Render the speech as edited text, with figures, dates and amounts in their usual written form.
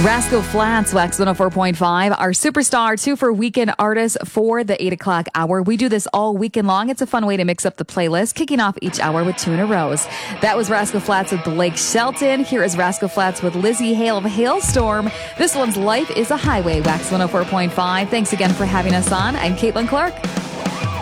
Rascal Flatts, Wax 104.5, our superstar 2 for weekend artists for the 8 o'clock hour. We do this all weekend long. It's a fun way to mix up the playlist, kicking off each hour with 2 in a row. That was Rascal Flatts with Blake Shelton. Here is Rascal Flatts with Lizzie Hale of Hailstorm. This one's Life is a Highway, Wax 104.5. Thanks again for having us on. I'm Caitlin Clark.